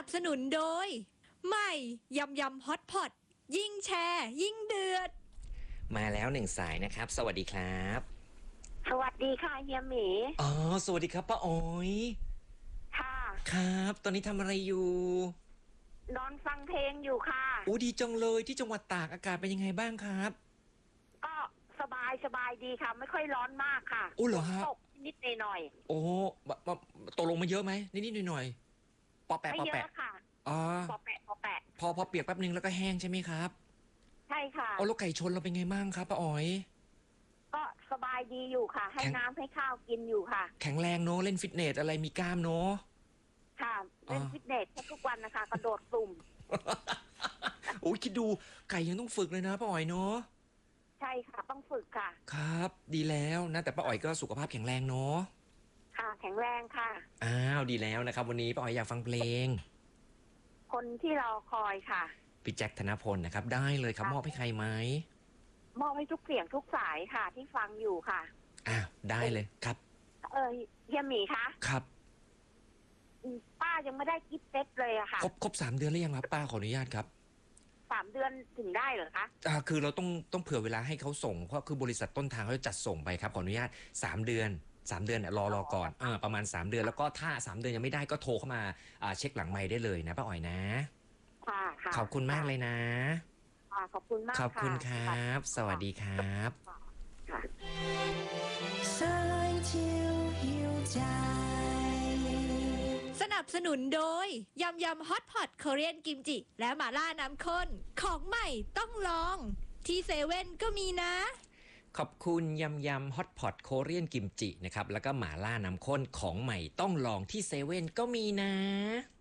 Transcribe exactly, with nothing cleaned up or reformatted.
นับสนุนโดยใหม่ยำยำฮอตพอตยิ่งแชร์ยิ่งเดือดมาแล้วหนึ่งสายนะครับสวัสดีครับสวัสดีค่ะเฮียหมีอ๋อสวัสดีครับป้าอ๋อยค่ะครับตอนนี้ทำอะไรอยู่นอนฟังเพลงอยู่ค่ะโอ้ดีจังเลยที่จังหวัดตากอากาศเป็นยังไงบ้างครับก็สบายสบายดีค่ะไม่ค่อยร้อนมากค่ะโอ้เหรอฮะตกนิดหน่อยโอ้ตกลงมาเยอะไหมนิดๆหน่อยๆปอแปะไม่ปอเยแปะอะค่ะอ๋อปอแปะปอแปะพอพอเปียกแป๊บนึงแล้วก็แห้งใช่ไหมครับใช่ค่ะเอาแล้วไก่ชนเราเป็นไงบ้างครับป้าอ๋อยก็สบายดีอยู่ค่ะให้น้ำให้ข้าวกินอยู่ค่ะแข็งแรงเนอะเล่นฟิตเนสอะไรมีกล้ามเนอะค่ะเล่นฟิตเนสทุกวันนะคะกระโดดตุ่มโอ้ยคิดดูไก่ยังต้องฝึกเลยนะป้าอ๋อยเนอะใช่ค่ะต้องฝึกค่ะครับดีแล้วนะแต่ป้าอ๋อยก็สุขภาพแข็งแรงเนอะค่ะแข็งแรงค่ะอ้าวดีแล้วนะครับวันนี้ป้าอ๋อยอยากฟังเพลงคนที่เราคอยค่ะพี่แจ็คธนพลนะครับได้เลยครับมอบให้ใครไหมมอบให้ทุกเสียงทุกสายค่ะที่ฟังอยู่ค่ะอ้าวได้เลยครับเออเฮียหมีคะครับป้ายังไม่ได้กิฟต์เซ็ตเลยอะค่ะครบครบสามเดือนแล้วยังครับป้าขออนุญาตครับสามเดือนถึงได้เหรอคะอ่าคือเราต้องต้องเผื่อเวลาให้เขาส่งเพราะคือบริษัทต้นทางเขาจะจัดส่งไปครับขออนุญาตสามเดือนสามเดือนเนี่ยรอรอก่อนอ่าประมาณสามเดือนแล้วก็ถ้าสามเดือนยังไม่ได้ก็โทรเข้ามาอ่าเช็คหลังไมค์ได้เลยนะป้าอ๋อยนะค่ะค่ะขอบคุณมากเลยนะค่ะขอบคุณมากขอบคุณครับสวัสดีครับสนับสนุนโดยยำยำฮอตพอตเกาหลีกิมจิและหม่าล่าน้ำข้นของใหม่ต้องลองที่เซเว่นก็มีนะขอบคุณยำยำฮอตพอตโคเรียนกิมจินะครับแล้วก็หม่าล่าน้ำข้นของใหม่ต้องลองที่เซเว่นก็มีนะ